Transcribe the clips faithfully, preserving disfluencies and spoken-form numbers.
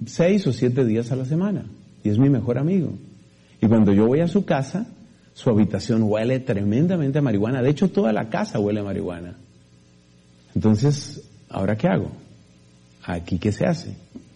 seis o siete días a la semana y es mi mejor amigo. Y cuando yo voy a su casa, su habitación huele tremendamente a marihuana. De hecho, toda la casa huele a marihuana. Entonces, ¿ahora qué hago? ¿Aquí qué se hace?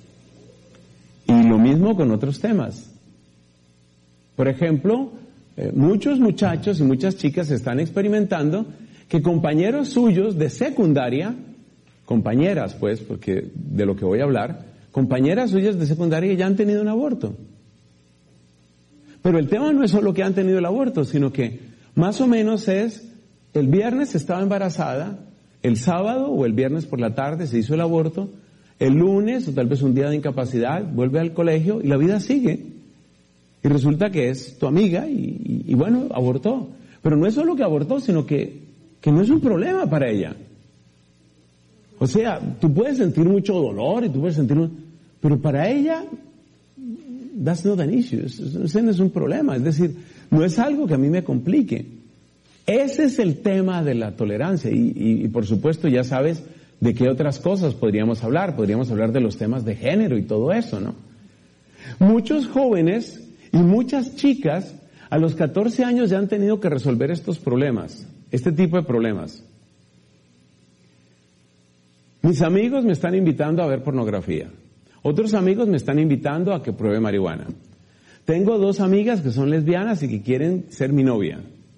Y lo mismo con otros temas. Por ejemplo, eh, muchos muchachos y muchas chicas están experimentando que compañeros suyos de secundaria, compañeras pues, porque de lo que voy a hablar, compañeras suyas de secundaria ya han tenido un aborto. Pero el tema no es solo que han tenido el aborto, sino que más o menos es, el viernes estaba embarazada, el sábado o el viernes por la tarde se hizo el aborto, el lunes o tal vez un día de incapacidad, vuelve al colegio y la vida sigue. Y resulta que es tu amiga y, y, y bueno, abortó. Pero no es solo que abortó, sino que, que no es un problema para ella. O sea, tú puedes sentir mucho dolor y tú puedes sentir... Pero para ella, that's not an issue. Ese no es un problema. Es decir, no es algo que a mí me complique. Ese es el tema de la tolerancia. Y, y, y por supuesto ya sabes de qué otras cosas podríamos hablar. Podríamos hablar de los temas de género y todo eso, ¿no? Muchos jóvenes y muchas chicas a los catorce años ya han tenido que resolver estos problemas, este tipo de problemas. Mis amigos me están invitando a ver pornografía. Otros amigos me están invitando a que pruebe marihuana. Tengo dos amigas que son lesbianas y que quieren ser mi novia.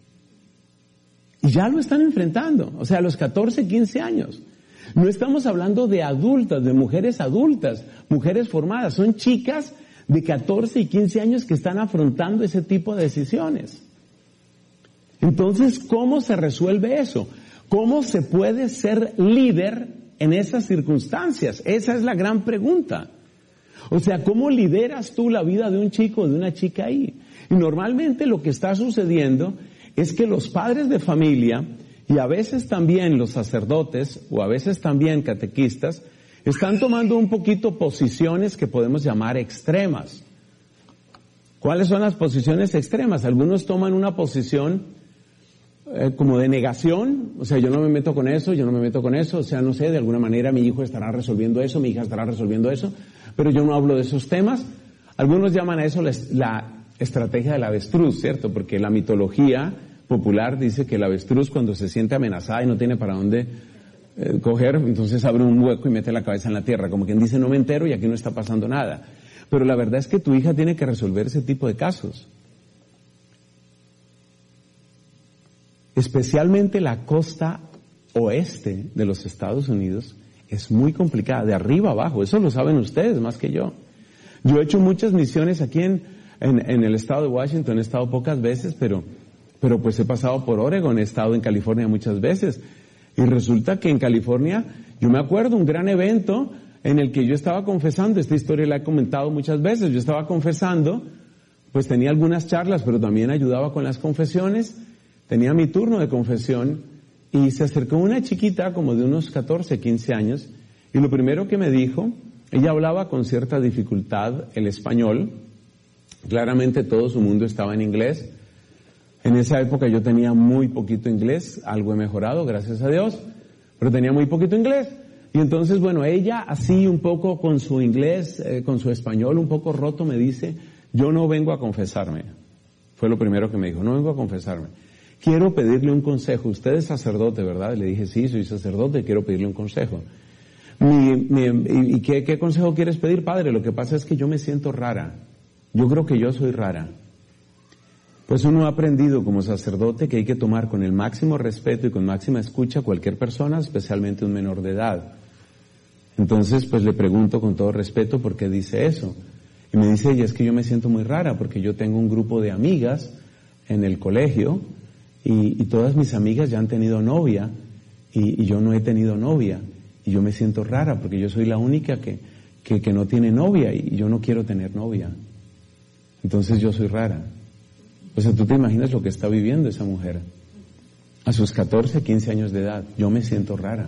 Y ya lo están enfrentando, o sea, a los catorce, quince años. No estamos hablando de adultas, de mujeres adultas, mujeres formadas. Son chicas de catorce y quince años que están afrontando ese tipo de decisiones. Entonces, ¿cómo se resuelve eso? ¿Cómo se puede ser líder en esas circunstancias? Esa es la gran pregunta. O sea, ¿cómo lideras tú la vida de un chico o de una chica ahí? Y normalmente lo que está sucediendo es que los padres de familia y a veces también los sacerdotes o a veces también catequistas están tomando un poquito posiciones que podemos llamar extremas. ¿Cuáles son las posiciones extremas? Algunos toman una posición eh, como de negación, o sea, yo no me meto con eso, yo no me meto con eso, o sea, no sé, de alguna manera mi hijo estará resolviendo eso, mi hija estará resolviendo eso, pero yo no hablo de esos temas. Algunos llaman a eso la, la estrategia del avestruz, ¿cierto? Porque la mitología popular dice que el avestruz cuando se siente amenazada y no tiene para dónde eh, coger, entonces abre un hueco y mete la cabeza en la tierra, como quien dice no me entero y aquí no está pasando nada. Pero la verdad es que tu hija tiene que resolver ese tipo de casos. Especialmente la costa oeste de los Estados Unidos es muy complicada, de arriba abajo, eso lo saben ustedes más que yo. Yo he hecho muchas misiones aquí en, en, en el estado de Washington, he estado pocas veces, pero, pero pues he pasado por Oregon, he estado en California muchas veces. Y resulta que en California, yo me acuerdo un gran evento en el que yo estaba confesando, esta historia la he comentado muchas veces, yo estaba confesando, pues tenía algunas charlas, pero también ayudaba con las confesiones, tenía mi turno de confesión, y se acercó una chiquita como de unos catorce, quince años, y lo primero que me dijo, ella hablaba con cierta dificultad el español, claramente todo su mundo estaba en inglés. En esa época yo tenía muy poquito inglés, algo he mejorado, gracias a Dios, pero tenía muy poquito inglés. Y entonces, bueno, ella así un poco con su inglés, eh, con su español un poco roto me dice, yo no vengo a confesarme. Fue lo primero que me dijo, no vengo a confesarme. Quiero pedirle un consejo. Usted es sacerdote, ¿verdad? Le dije, sí, soy sacerdote, quiero pedirle un consejo. Mi, mi, ¿Y qué, qué consejo quieres pedir, padre? Lo que pasa es que yo me siento rara. Yo creo que yo soy rara. Pues uno ha aprendido como sacerdote que hay que tomar con el máximo respeto y con máxima escucha a cualquier persona, especialmente un menor de edad. Entonces, pues le pregunto con todo respeto por qué dice eso. Y me dice ella, es que yo me siento muy rara porque yo tengo un grupo de amigas en el colegio y, y todas mis amigas ya han tenido novia y, y yo no he tenido novia. Y yo me siento rara porque yo soy la única que, que, que no tiene novia y yo no quiero tener novia. Entonces yo soy rara. O sea, tú te imaginas lo que está viviendo esa mujer. A sus catorce, quince años de edad. Yo me siento rara.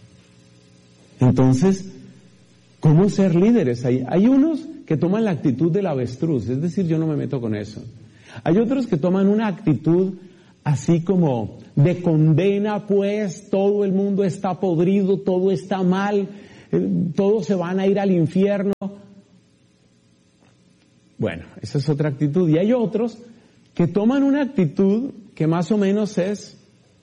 Entonces, ¿cómo ser líderes? Hay, hay unos que toman la actitud del avestruz, es decir, yo no me meto con eso. Hay otros que toman una actitud así como de condena, pues, todo el mundo está podrido, todo está mal, eh, todos se van a ir al infierno. Esa es otra actitud. Y hay otros que toman una actitud que más o menos es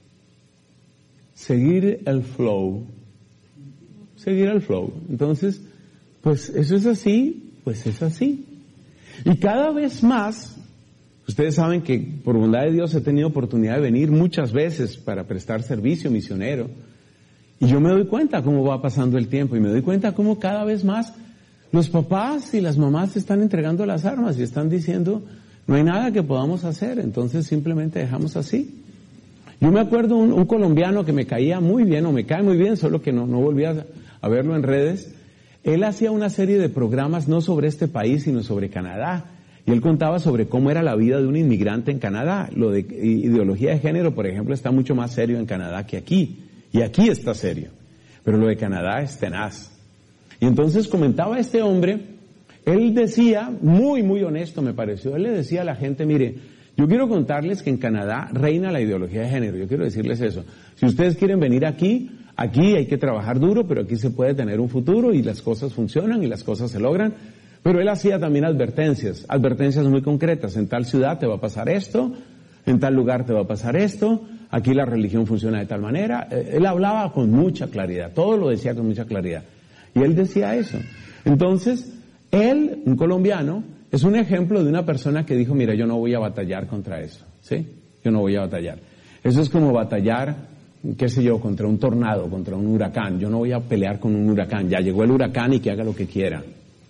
seguir el flow. Seguir el flow. Entonces, pues eso es así, pues es así. Y cada vez más, ustedes saben que por bondad de Dios he tenido oportunidad de venir muchas veces para prestar servicio misionero. Y yo me doy cuenta cómo va pasando el tiempo y me doy cuenta cómo cada vez más los papás y las mamás están entregando las armas y están diciendo, no hay nada que podamos hacer, entonces simplemente dejamos así. Yo me acuerdo un, un colombiano que me caía muy bien, o me cae muy bien, solo que no, no volví a, a verlo en redes. Él hacía una serie de programas no sobre este país, sino sobre Canadá. Y él contaba sobre cómo era la vida de un inmigrante en Canadá. Lo de ideología de género, por ejemplo, está mucho más serio en Canadá que aquí. Y aquí está serio. Pero lo de Canadá es tenaz. Y entonces comentaba este hombre, él decía, muy, muy honesto me pareció, él le decía a la gente, mire, yo quiero contarles que en Canadá reina la ideología de género, yo quiero decirles eso. Si ustedes quieren venir aquí, aquí hay que trabajar duro, pero aquí se puede tener un futuro y las cosas funcionan y las cosas se logran. Pero él hacía también advertencias, advertencias muy concretas. En tal ciudad te va a pasar esto, en tal lugar te va a pasar esto, aquí la religión funciona de tal manera. Él hablaba con mucha claridad, todo lo decía con mucha claridad. Y él decía eso. Entonces, él, un colombiano, es un ejemplo de una persona que dijo, mira, yo no voy a batallar contra eso, ¿sí? Yo no voy a batallar. Eso es como batallar, qué sé yo, contra un tornado, contra un huracán. Yo no voy a pelear con un huracán. Ya llegó el huracán y que haga lo que quiera.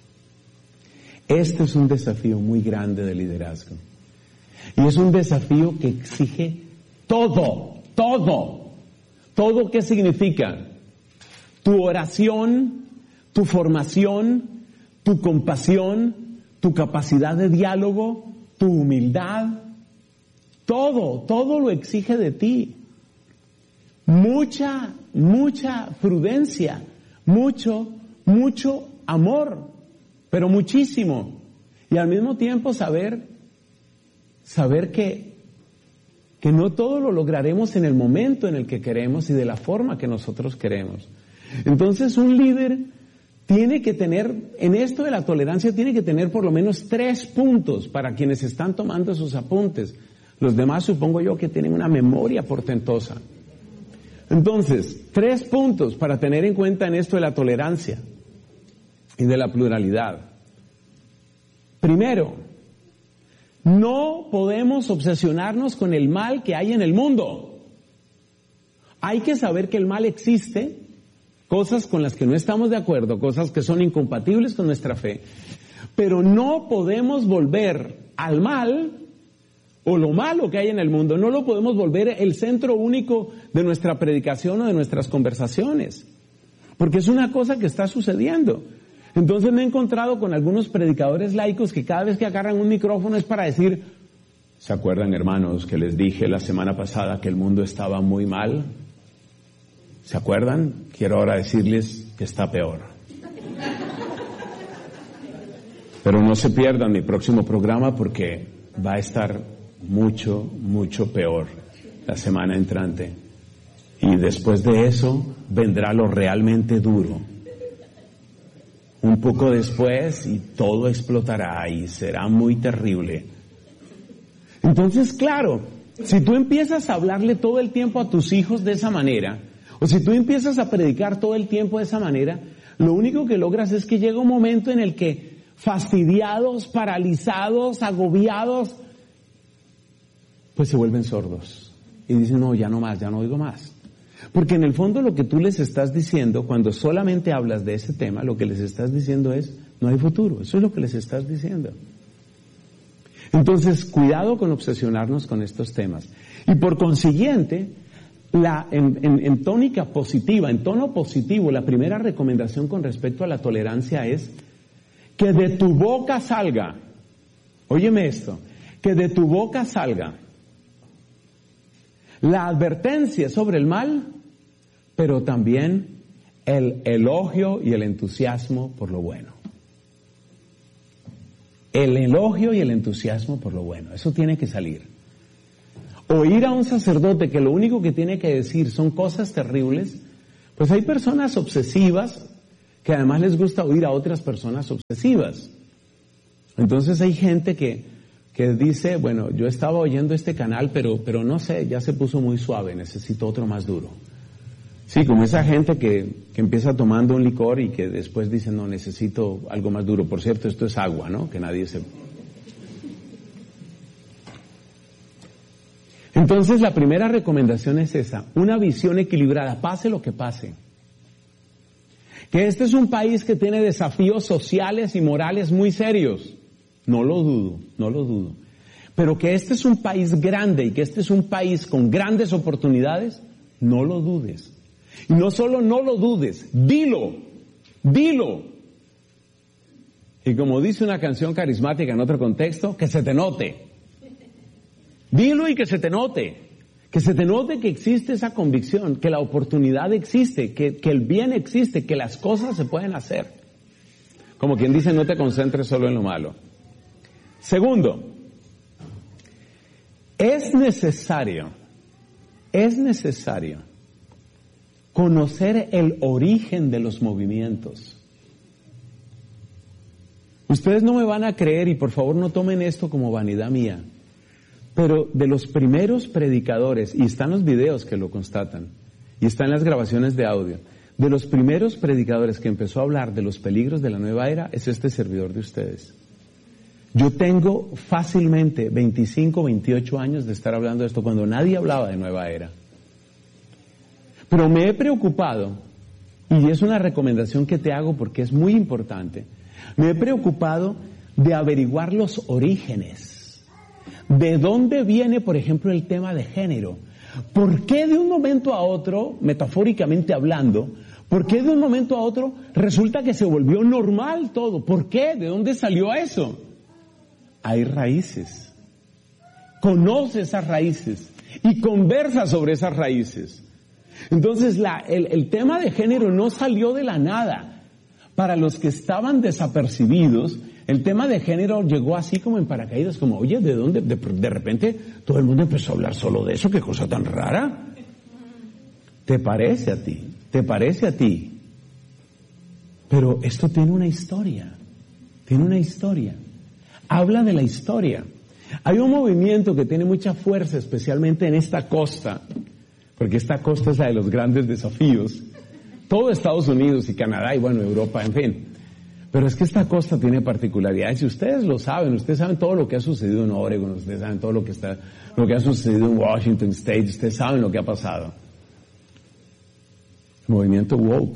Este es un desafío muy grande de liderazgo. Y es un desafío que exige todo, todo. ¿Todo qué significa? Tu oración, tu formación, tu compasión, tu capacidad de diálogo, tu humildad. Todo, todo lo exige de ti. Mucha, mucha prudencia, mucho, mucho amor. Pero muchísimo. Y al mismo tiempo saber, saber que, que no todo lo lograremos en el momento en el que queremos y de la forma que nosotros queremos. Entonces un líder tiene que tener, en esto de la tolerancia, tiene que tener por lo menos tres puntos para quienes están tomando sus apuntes. Los demás supongo yo que tienen una memoria portentosa. Entonces, tres puntos para tener en cuenta en esto de la tolerancia y de la pluralidad. Primero, no podemos obsesionarnos con el mal que hay en el mundo. Hay que saber que el mal existe, cosas con las que no estamos de acuerdo, cosas que son incompatibles con nuestra fe, pero no podemos volver al mal o lo malo que hay en el mundo, no lo podemos volver el centro único de nuestra predicación o de nuestras conversaciones, porque es una cosa que está sucediendo. Entonces me he encontrado con algunos predicadores laicos que cada vez que agarran un micrófono es para decir, ¿se acuerdan, hermanos, que les dije la semana pasada que el mundo estaba muy mal? ¿Se acuerdan? Quiero ahora decirles que está peor. Pero no se pierdan mi próximo programa porque va a estar mucho, mucho peor la semana entrante. Y después de eso vendrá lo realmente duro. Un poco después y todo explotará y será muy terrible. Entonces, claro, si tú empiezas a hablarle todo el tiempo a tus hijos de esa manera, o si tú empiezas a predicar todo el tiempo de esa manera, lo único que logras es que llega un momento en el que fastidiados, paralizados, agobiados, pues se vuelven sordos. Y dicen, no, ya no más, ya no oigo más. Porque en el fondo lo que tú les estás diciendo, cuando solamente hablas de ese tema, lo que les estás diciendo es, no hay futuro. Eso es lo que les estás diciendo. Entonces, cuidado con obsesionarnos con estos temas. Y por consiguiente, la, en, en, en tónica positiva, en tono positivo, la primera recomendación con respecto a la tolerancia es que de tu boca salga, óyeme esto, que de tu boca salga la advertencia sobre el mal, pero también el elogio y el entusiasmo por lo bueno. El elogio y el entusiasmo por lo bueno, eso tiene que salir. Oír a un sacerdote que lo único que tiene que decir son cosas terribles, pues hay personas obsesivas que además les gusta oír a otras personas obsesivas. Entonces hay gente que, que dice, bueno, yo estaba oyendo este canal, pero, pero no sé, ya se puso muy suave, necesito otro más duro. Sí, como esa gente que, que empieza tomando un licor y que después dice, no, necesito algo más duro. Por cierto, esto es agua, ¿no? Que nadie se... Entonces la primera recomendación es esa, una visión equilibrada, pase lo que pase. Que este es un país que tiene desafíos sociales y morales muy serios, no lo dudo, no lo dudo. Pero que este es un país grande y que este es un país con grandes oportunidades, no lo dudes. Y no solo no lo dudes, dilo, dilo. Y como dice una canción carismática en otro contexto, que se te note. Dilo y que se te note, que se te note que existe esa convicción, que la oportunidad existe, que, que el bien existe, que las cosas se pueden hacer. Como quien dice, no te concentres solo en lo malo. Segundo, es necesario, es necesario conocer el origen de los movimientos. Ustedes no me van a creer y por favor no tomen esto como vanidad mía. Pero de los primeros predicadores, y están los videos que lo constatan, y están las grabaciones de audio, de los primeros predicadores que empezó a hablar de los peligros de la nueva era, es este servidor de ustedes. Yo tengo fácilmente veinticinco, veintiocho años de estar hablando de esto cuando nadie hablaba de nueva era. Pero me he preocupado, y es una recomendación que te hago porque es muy importante, me he preocupado de averiguar los orígenes. ¿De dónde viene, por ejemplo, el tema de género? ¿Por qué de un momento a otro, metafóricamente hablando, por qué de un momento a otro resulta que se volvió normal todo? ¿Por qué? ¿De dónde salió eso? Hay raíces. Conoce esas raíces y conversa sobre esas raíces. Entonces, la, el, el tema de género no salió de la nada. Para los que estaban desapercibidos, el tema de género llegó así como en paracaídas, como, oye, ¿de dónde? De, de repente todo el mundo empezó a hablar solo de eso, qué cosa tan rara. ¿Te parece a ti? ¿Te parece a ti? Pero esto tiene una historia, tiene una historia. Habla de la historia. Hay un movimiento que tiene mucha fuerza, especialmente en esta costa, porque esta costa es la de los grandes desafíos. Todo Estados Unidos y Canadá y bueno, Europa, en fin. Pero es que esta costa tiene particularidades y ustedes lo saben, ustedes saben todo lo que ha sucedido en Oregon, ustedes saben todo lo que está, lo que ha sucedido en Washington State, ustedes saben lo que ha pasado. El movimiento woke.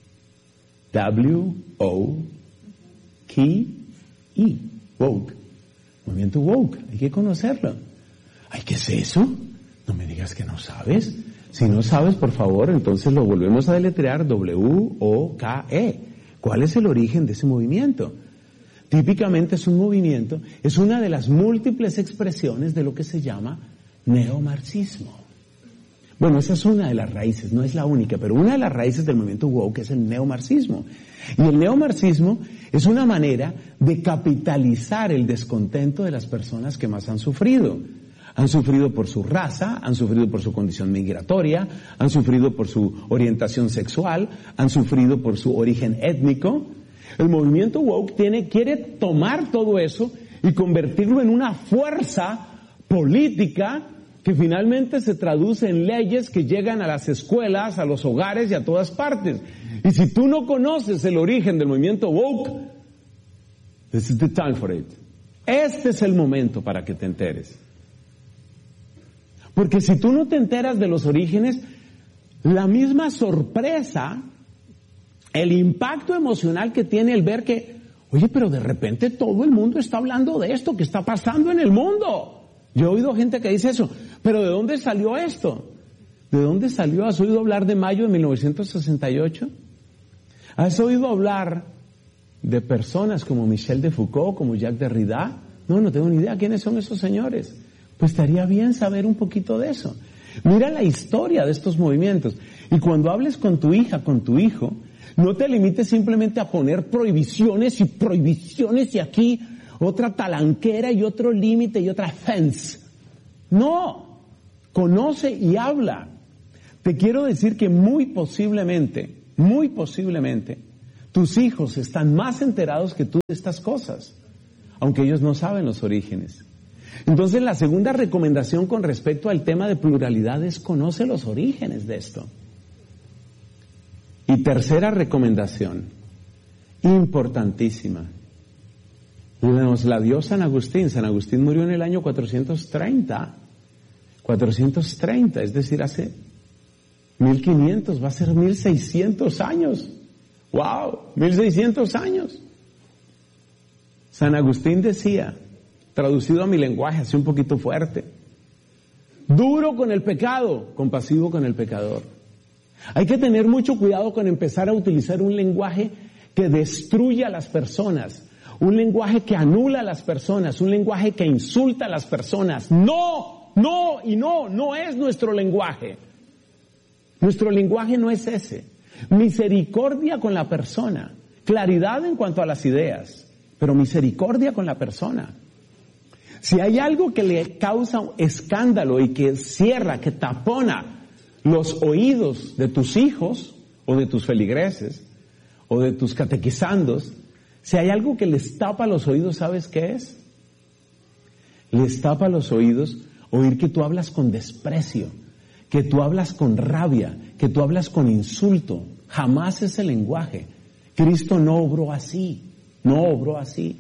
W O K E. Woke. Movimiento woke. Hay que conocerlo. ¿Ay, qué es eso? No me digas que no sabes. Si no sabes, por favor, entonces lo volvemos a deletrear W O K E. ¿Cuál es el origen de ese movimiento? Típicamente es un movimiento, es una de las múltiples expresiones de lo que se llama neomarxismo. Bueno, esa es una de las raíces, no es la única, pero una de las raíces del movimiento woke es el neomarxismo. Y el neomarxismo es una manera de capitalizar el descontento de las personas que más han sufrido. Han sufrido por su raza, han sufrido por su condición migratoria, han sufrido por su orientación sexual, han sufrido por su origen étnico. El movimiento woke tiene, quiere tomar todo eso y convertirlo en una fuerza política que finalmente se traduce en leyes que llegan a las escuelas, a los hogares y a todas partes. Y si tú no conoces el origen del movimiento woke, this is the time for it. Este es el momento para que te enteres. Porque si tú no te enteras de los orígenes, la misma sorpresa, el impacto emocional que tiene el ver que, oye, pero de repente todo el mundo está hablando de esto que está pasando en el mundo. Yo he oído gente que dice eso, pero ¿de dónde salió esto? ¿De dónde salió? ¿Has oído hablar de mayo de mil novecientos sesenta y ocho? ¿Has oído hablar de personas como Michel de Foucault, como Jacques Derrida? No, no tengo ni idea quiénes son esos señores. Pues estaría bien saber un poquito de eso. Mira la historia de estos movimientos. Y cuando hables con tu hija, con tu hijo, no te limites simplemente a poner prohibiciones y prohibiciones y aquí otra talanquera y otro límite y otra fence. No, conoce y habla. Te quiero decir que muy posiblemente, muy posiblemente, tus hijos están más enterados que tú de estas cosas. aunque ellos no saben los orígenes. Entonces, la segunda recomendación con respecto al tema de pluralidad es conoce los orígenes de esto. Y tercera recomendación, importantísima, nos la dio San Agustín. San Agustín murió en el año cuatrocientos treinta, cuatrocientos treinta, es decir, hace mil quinientos, va a ser mil seiscientos años. ¡Wow! mil seiscientos años. San Agustín decía, traducido a mi lenguaje, así un poquito fuerte: duro con el pecado, compasivo con el pecador. Hay que tener mucho cuidado con empezar a utilizar un lenguaje que destruye a las personas, un lenguaje que anula a las personas, un lenguaje que insulta a las personas. No, no y no, no es nuestro lenguaje. Nuestro lenguaje no es ese. Misericordia con la persona, claridad en cuanto a las ideas, pero misericordia con la persona. Si hay algo que le causa escándalo y que cierra, que tapona los oídos de tus hijos o de tus feligreses o de tus catequizandos, si hay algo que les tapa los oídos, ¿sabes qué es? Les tapa los oídos oír que tú hablas con desprecio, que tú hablas con rabia, que tú hablas con insulto. Jamás ese lenguaje. Cristo no obró así, no obró así.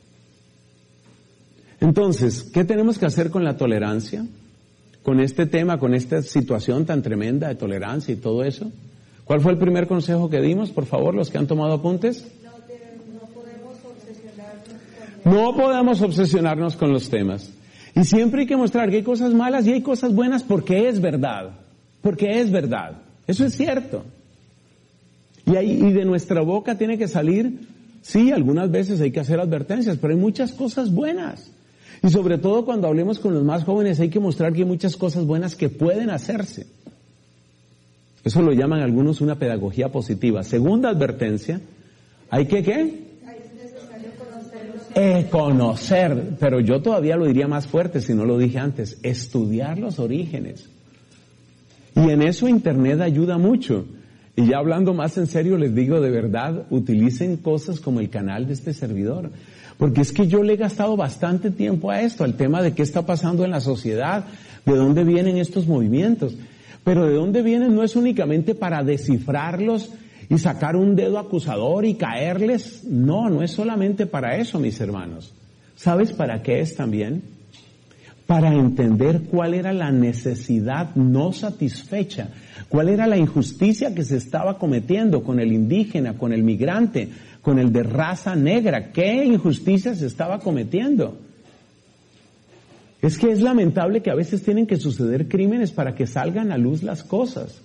Entonces, ¿qué tenemos que hacer con la tolerancia? Con este tema, con esta situación tan tremenda de tolerancia y todo eso. ¿Cuál fue el primer consejo que dimos? Por favor, los que han tomado apuntes. No, no podemos obsesionarnos con No podemos obsesionarnos con los temas. Y siempre hay que mostrar que hay cosas malas y hay cosas buenas porque es verdad. Porque es verdad. Eso es cierto. Y, ahí, y de nuestra boca tiene que salir, sí, algunas veces hay que hacer advertencias, pero hay muchas cosas buenas. Y sobre todo cuando hablemos con los más jóvenes hay que mostrar que hay muchas cosas buenas que pueden hacerse. Eso lo llaman algunos una pedagogía positiva. Segunda advertencia, hay que ¿qué? Es necesario conocerlos. Eh, conocer, pero yo todavía lo diría más fuerte si no lo dije antes, estudiar los orígenes. Y en eso Internet ayuda mucho. Y ya hablando más en serio les digo de verdad, utilicen cosas como el canal de este servidor. Porque es que yo le he gastado bastante tiempo a esto, al tema de qué está pasando en la sociedad, de dónde vienen estos movimientos. Pero de dónde vienen no es únicamente para descifrarlos y sacar un dedo acusador y caerles. No, no es solamente para eso, mis hermanos. ¿Sabes para qué es también? Para entender cuál era la necesidad no satisfecha, cuál era la injusticia que se estaba cometiendo con el indígena, con el migrante, con el de raza negra. ¿Qué injusticia se estaba cometiendo? Es que es lamentable que a veces tienen que suceder crímenes para que salgan a luz las cosas.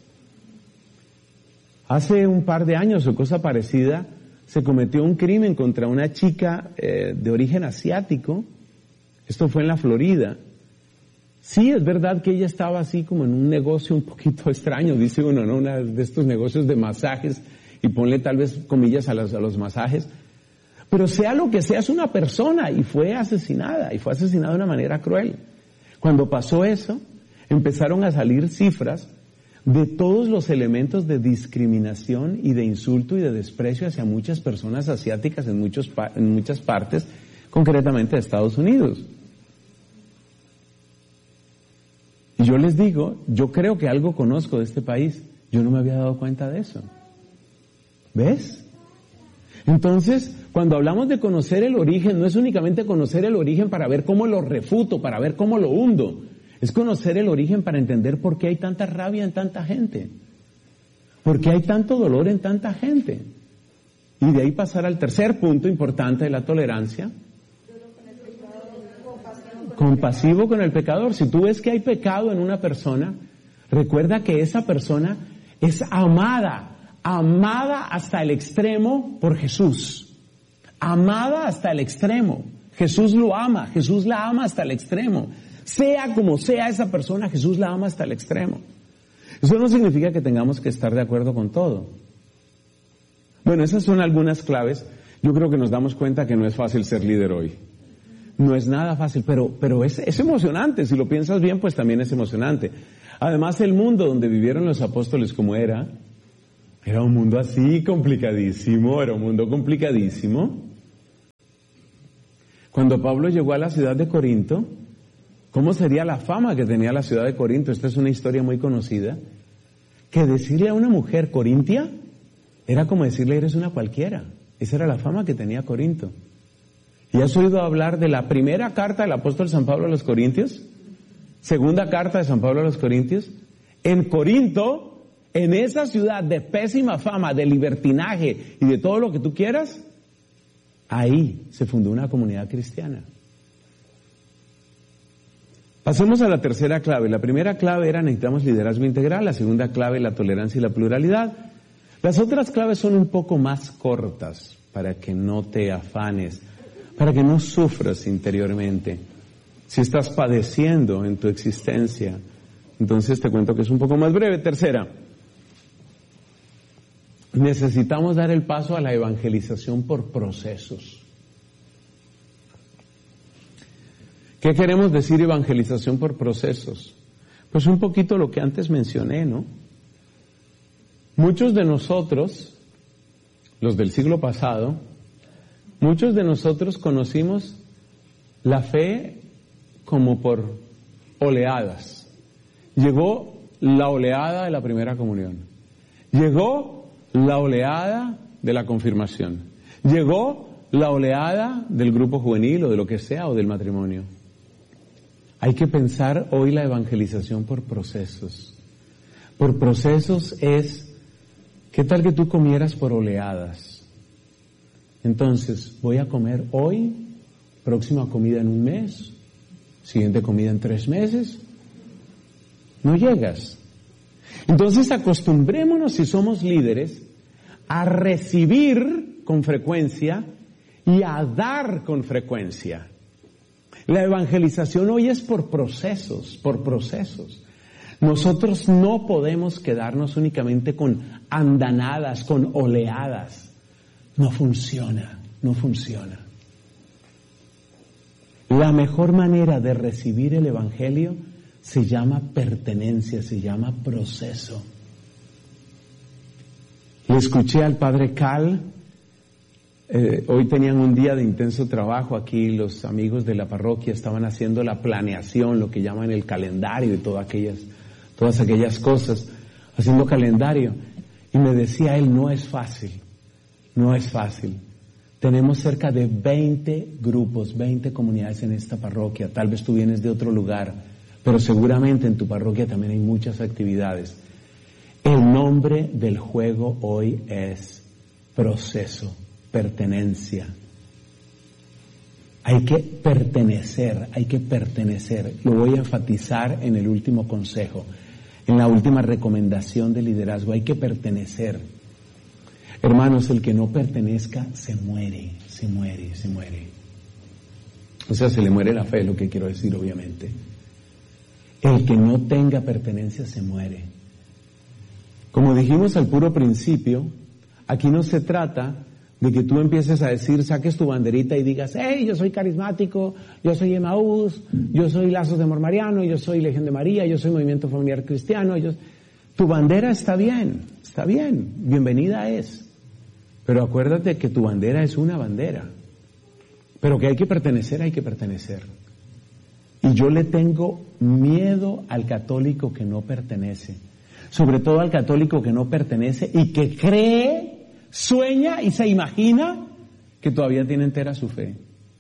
Hace un par de años o cosa parecida, se cometió un crimen contra una chica eh, de origen asiático. Esto fue en la Florida. Sí, es verdad que ella estaba así como en un negocio un poquito extraño, dice uno, ¿no? Una de estos negocios de masajes, y ponle tal vez comillas a los, a los masajes. Pero sea lo que sea, es una persona y fue asesinada, y fue asesinada de una manera cruel. Cuando pasó eso, empezaron a salir cifras de todos los elementos de discriminación y de insulto y de desprecio hacia muchas personas asiáticas en, muchos, en muchas partes, concretamente de Estados Unidos. Y yo les digo, yo creo que algo conozco de este país, yo no me había dado cuenta de eso. ¿Ves? Entonces, cuando hablamos de conocer el origen, no es únicamente conocer el origen para ver cómo lo refuto, para ver cómo lo hundo. Es conocer el origen para entender por qué hay tanta rabia en tanta gente. Por qué hay tanto dolor en tanta gente. Y de ahí pasar al tercer punto importante de la tolerancia. Compasivo con el pecador. Si tú ves que hay pecado en una persona, recuerda que esa persona es amada. Amada hasta el extremo por Jesús. Amada hasta el extremo. Jesús lo ama, Jesús la ama hasta el extremo. Sea como sea esa persona, Jesús la ama hasta el extremo. Eso no significa que tengamos que estar de acuerdo con todo. Bueno, esas son algunas claves. Yo creo que nos damos cuenta que no es fácil ser líder hoy. No es nada fácil, pero, pero es, es emocionante. Si lo piensas bien, pues también es emocionante. Además, el mundo donde vivieron los apóstoles como era, era un mundo así complicadísimo, era un mundo complicadísimo. Cuando Pablo llegó a la ciudad de Corinto, ¿cómo sería la fama que tenía la ciudad de Corinto? Esta es una historia muy conocida. Que decirle a una mujer corintia era como decirle eres una cualquiera. Esa era la fama que tenía Corinto. ¿Y has oído hablar de la primera carta del apóstol San Pablo a los Corintios? Segunda carta de San Pablo a los Corintios. En Corinto, en esa ciudad de pésima fama, de libertinaje y de todo lo que tú quieras, ahí se fundó una comunidad cristiana. Pasemos a la tercera clave. La primera clave era necesitamos liderazgo integral, la segunda clave la tolerancia y la pluralidad. Las otras claves son un poco más cortas para que no te afanes, para que no sufras interiormente. Si estás padeciendo en tu existencia, entonces te cuento que es un poco más breve. Tercera, necesitamos dar el paso a la evangelización por procesos. ¿Qué queremos decir evangelización por procesos? Pues un poquito lo que antes mencioné, ¿no? Muchos de nosotros, los del siglo pasado, muchos de nosotros conocimos la fe como por oleadas. Llegó la oleada de la primera comunión. Llegó la oleada de la confirmación. Llegó la oleada del grupo juvenil o de lo que sea o del matrimonio. Hay que pensar hoy la evangelización por procesos. Por procesos es, ¿qué tal que tú comieras por oleadas? Entonces, voy a comer hoy, próxima comida en un mes, siguiente comida en tres meses. No llegas. Entonces, acostumbrémonos, si somos líderes, a recibir con frecuencia y a dar con frecuencia. La evangelización hoy es por procesos, por procesos. Nosotros no podemos quedarnos únicamente con andanadas, con oleadas. No funciona, no funciona. La mejor manera de recibir el evangelio se llama pertenencia, se llama proceso. Le escuché al padre Cal. Eh, hoy tenían un día de intenso trabajo aquí, los amigos de la parroquia estaban haciendo la planeación, lo que llaman el calendario y todas aquellas, todas aquellas cosas, haciendo calendario. Y me decía él, no es fácil, no es fácil. Tenemos cerca de veinte grupos, veinte comunidades en esta parroquia, tal vez tú vienes de otro lugar, pero seguramente en tu parroquia también hay muchas actividades. El nombre del juego hoy es proceso. Pertenencia. Hay que pertenecer, hay que pertenecer. Lo voy a enfatizar en el último consejo, en la última recomendación de liderazgo. Hay que pertenecer. Hermanos, el que no pertenezca se muere, se muere, se muere. O sea, se le muere la fe, lo que quiero decir, obviamente. El que no tenga pertenencia se muere. Como dijimos al puro principio, aquí no se trata de que tú empieces a decir, saques tu banderita y digas, hey, yo soy carismático, yo soy Emaús, yo soy Lazos de Amor Mariano, yo soy Legión de María, yo soy Movimiento Familiar Cristiano. Yo... Tu bandera está bien, está bien, bienvenida es. Pero acuérdate que tu bandera es una bandera. Pero que hay que pertenecer, hay que pertenecer. Y yo le tengo miedo al católico que no pertenece. Sobre todo al católico que no pertenece y que cree, sueña y se imagina que todavía tiene entera su fe.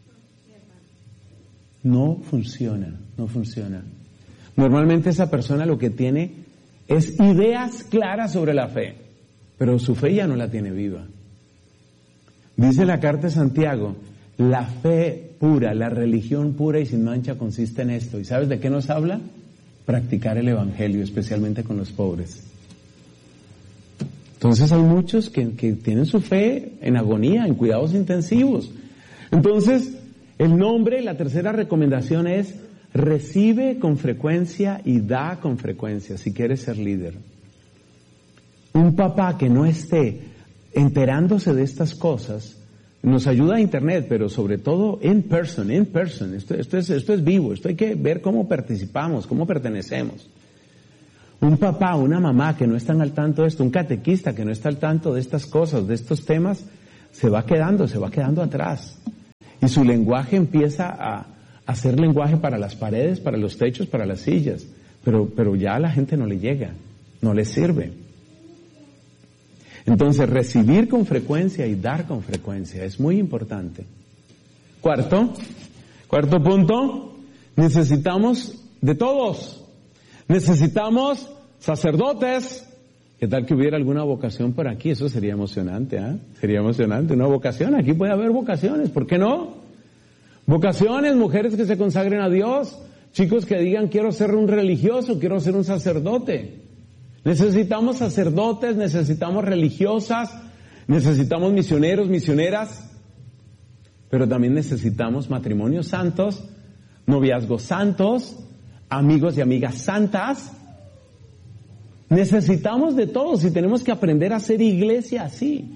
No funciona, no funciona. Normalmente esa persona lo que tiene es ideas claras sobre la fe, pero su fe ya no la tiene viva. Dice la carta de Santiago, la fe pura, la religión pura y sin mancha consiste en esto. ¿Y sabes de qué nos habla? Practicar el evangelio, especialmente con los pobres. Entonces hay muchos que, que tienen su fe en agonía, en cuidados intensivos. Entonces, el nombre, la tercera recomendación es, recibe con frecuencia y da con frecuencia si quieres ser líder. Un papá que no esté enterándose de estas cosas, nos ayuda a internet, pero sobre todo in person, in person. Esto, esto, es, esto es vivo, esto hay que ver cómo participamos, cómo pertenecemos. Un papá, una mamá que no están al tanto de esto, un catequista que no está al tanto de estas cosas, de estos temas, se va quedando, se va quedando atrás. Y su lenguaje empieza a hacer lenguaje para las paredes, para los techos, para las sillas. Pero, pero ya a la gente no le llega, no le sirve. Entonces, recibir con frecuencia y dar con frecuencia es muy importante. Cuarto, cuarto punto, necesitamos de todos. Necesitamos sacerdotes. ¿Qué tal que hubiera alguna vocación por aquí? Eso sería emocionante, ¿eh? Sería emocionante, una vocación. Aquí puede haber vocaciones, ¿por qué no? Vocaciones, mujeres que se consagren a Dios, chicos que digan quiero ser un religioso, quiero ser un sacerdote. Necesitamos sacerdotes, necesitamos religiosas, necesitamos misioneros, misioneras, pero también necesitamos matrimonios santos, noviazgos santos, amigos y amigas santas. Necesitamos de todos y tenemos que aprender a hacer iglesia así.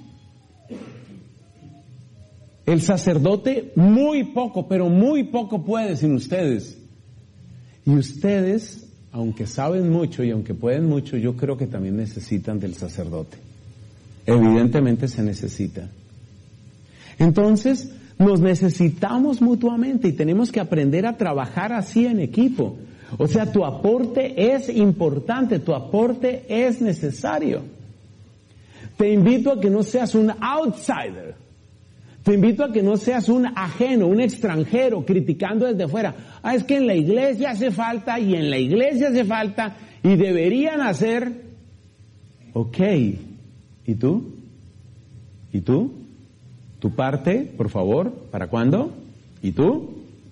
El sacerdote muy poco, pero muy poco puede sin ustedes. Y ustedes, aunque saben mucho y aunque pueden mucho, yo creo que también necesitan del sacerdote. Evidentemente se necesita. Entonces, nos necesitamos mutuamente y tenemos que aprender a trabajar así en equipo. O sea, tu aporte es importante, tu aporte es necesario. Te invito a que no seas un outsider. Te invito a que no seas un ajeno, un extranjero, criticando desde fuera. Ah, es que en la iglesia hace falta y en la iglesia hace falta y deberían hacer. Ok, ¿y tú? ¿Y tú? ¿Tu parte, por favor? ¿Para cuándo? ¿Y tú?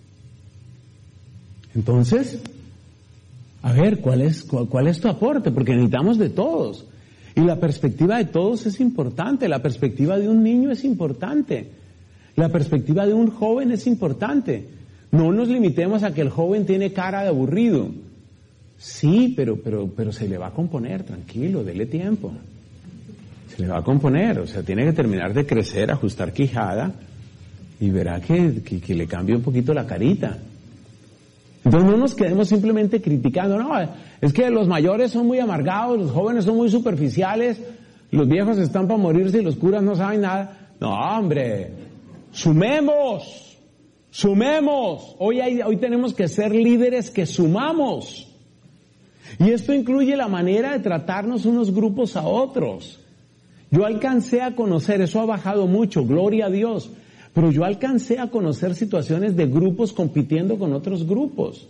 Entonces, a ver, ¿cuál es, cuál, cuál es tu aporte? Porque necesitamos de todos. Y la perspectiva de todos es importante, la perspectiva de un niño es importante. La perspectiva de un joven es importante. No nos limitemos a que el joven tiene cara de aburrido. Sí, pero, pero, pero se le va a componer, tranquilo, dele tiempo. Se le va a componer, o sea, tiene que terminar de crecer, ajustar quijada y verá que, que, que le cambia un poquito la carita. Entonces no nos quedemos simplemente criticando, no, es que los mayores son muy amargados, los jóvenes son muy superficiales, los viejos están para morirse y los curas no saben nada. No, hombre, sumemos, sumemos. Hoy, hay, hoy tenemos que ser líderes que sumamos. Y esto incluye la manera de tratarnos unos grupos a otros. Yo alcancé a conocer, eso ha bajado mucho, gloria a Dios, pero yo alcancé a conocer situaciones de grupos compitiendo con otros grupos.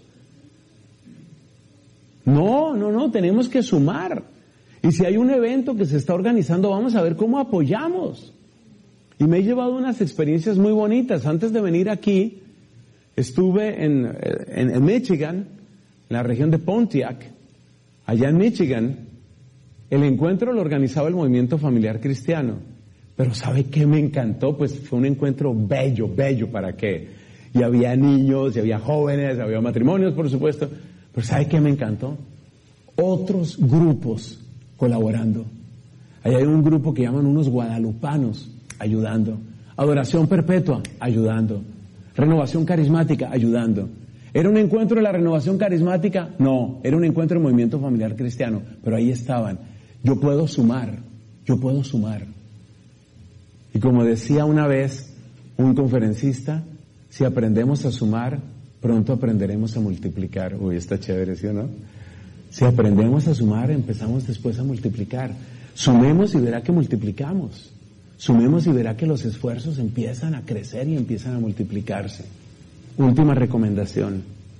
No, no, no, tenemos que sumar. Y si hay un evento que se está organizando, vamos a ver cómo apoyamos. Y me he llevado unas experiencias muy bonitas. Antes de venir aquí, estuve en, en, en Michigan, en la región de Pontiac. Allá en Michigan, el encuentro lo organizaba el Movimiento Familiar Cristiano. Pero ¿sabe qué me encantó? Pues fue un encuentro bello, bello, ¿para qué? Y había niños, y había jóvenes, había matrimonios, por supuesto. Pero ¿sabe qué me encantó? Otros grupos colaborando. Ahí hay un grupo que llaman unos guadalupanos, ayudando. Adoración perpetua, ayudando. Renovación carismática, ayudando. ¿Era un encuentro de la renovación carismática? No, era un encuentro del Movimiento Familiar Cristiano. Pero ahí estaban. Yo puedo sumar, yo puedo sumar. Y como decía una vez un conferencista, si aprendemos a sumar, pronto aprenderemos a multiplicar. Uy, está chévere, ¿sí o no? Si aprendemos a sumar, empezamos después a multiplicar. Sumemos y verá que multiplicamos. Sumemos y verá que los esfuerzos empiezan a crecer y empiezan a multiplicarse. Última recomendación.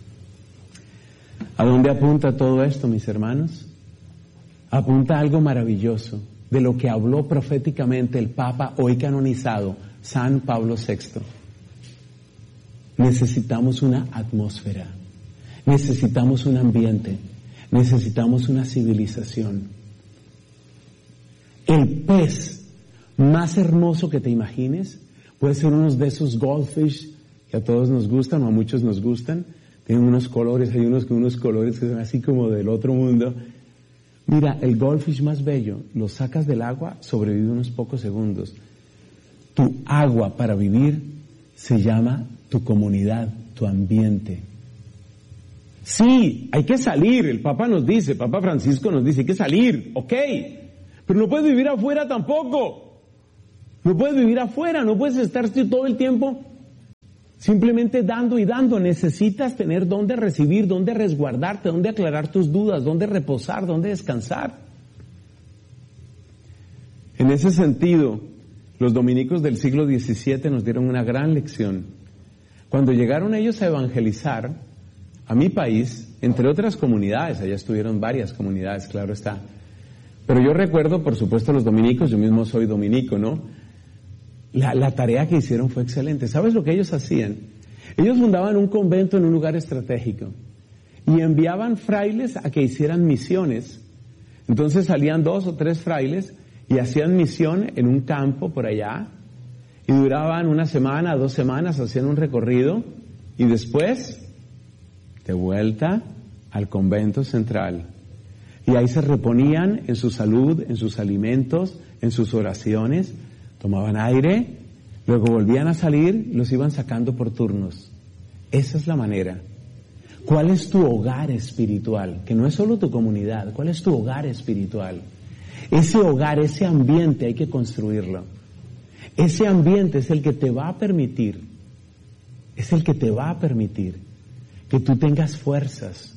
¿A dónde apunta todo esto, mis hermanos? Apunta a algo maravilloso, de lo que habló proféticamente el Papa hoy canonizado, San Pablo sexto. Necesitamos una atmósfera, necesitamos un ambiente, necesitamos una civilización. El pez más hermoso que te imagines puede ser uno de esos goldfish que a todos nos gustan o a muchos nos gustan. Tienen unos colores, hay unos con unos colores que son así como del otro mundo. Mira, el goldfish más bello, lo sacas del agua, sobrevive unos pocos segundos. Tu agua para vivir se llama tu comunidad, tu ambiente. Sí, hay que salir, el Papa nos dice, Papa Francisco nos dice, hay que salir, ok, pero no puedes vivir afuera tampoco. No puedes vivir afuera, no puedes estar todo el tiempo Simplemente dando y dando. Necesitas tener dónde recibir, dónde resguardarte, dónde aclarar tus dudas, dónde reposar, dónde descansar. En ese sentido, los dominicos del siglo diecisiete nos dieron una gran lección. Cuando llegaron ellos a evangelizar a mi país, entre otras comunidades, allá estuvieron varias comunidades, claro está. Pero yo recuerdo, por supuesto, los dominicos, yo mismo soy dominico, ¿no? La, la tarea que hicieron fue excelente. ¿Sabes lo que ellos hacían? Ellos fundaban un convento en un lugar estratégico y enviaban frailes a que hicieran misiones. Entonces salían dos o tres frailes y hacían misión en un campo por allá y duraban una semana, dos semanas, hacían un recorrido y después de vuelta al convento central. Y ahí se reponían en su salud, en sus alimentos, en sus oraciones, tomaban aire, luego volvían a salir y los iban sacando por turnos. Esa es la manera. ¿Cuál es tu hogar espiritual? Que no es solo tu comunidad, ¿cuál es tu hogar espiritual? Ese hogar, ese ambiente hay que construirlo. Ese ambiente es el que te va a permitir, es el que te va a permitir que tú tengas fuerzas.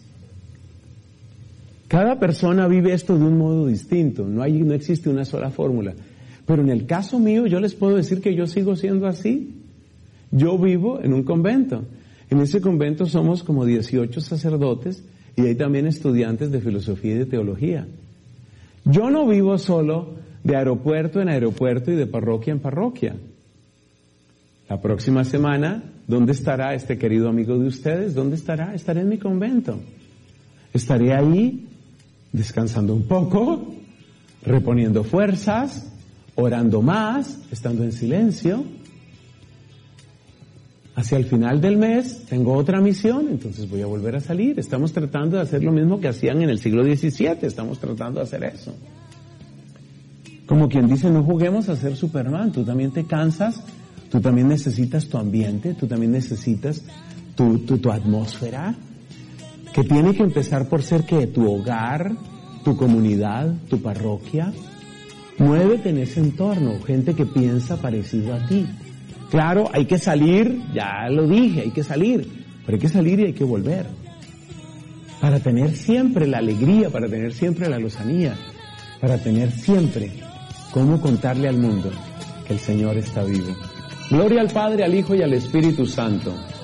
Cada persona vive esto de un modo distinto, no hay, no existe una sola fórmula. Pero en el caso mío yo les puedo decir que yo sigo siendo así. Yo vivo en un convento. En ese convento somos como dieciocho sacerdotes y hay también estudiantes de filosofía y de teología. Yo no vivo solo de aeropuerto en aeropuerto y de parroquia en parroquia. La próxima semana, ¿dónde estará este querido amigo de ustedes? ¿Dónde estará? Estaré en mi convento. Estaré ahí descansando un poco, reponiendo fuerzas, orando más, estando en silencio. Hacia el final del mes tengo otra misión, entonces voy a volver a salir. Estamos tratando de hacer lo mismo que hacían en el siglo diecisiete, estamos tratando de hacer eso. Como quien dice, no juguemos a ser Superman, tú también te cansas, tú también necesitas tu ambiente, tú también necesitas tu, tu, tu atmósfera, que tiene que empezar por ser que tu hogar, tu comunidad, tu parroquia. Muévete en ese entorno, gente que piensa parecido a ti. Claro, hay que salir, ya lo dije, hay que salir, pero hay que salir y hay que volver. Para tener siempre la alegría, para tener siempre la lozanía, para tener siempre cómo contarle al mundo que el Señor está vivo. Gloria al Padre, al Hijo y al Espíritu Santo.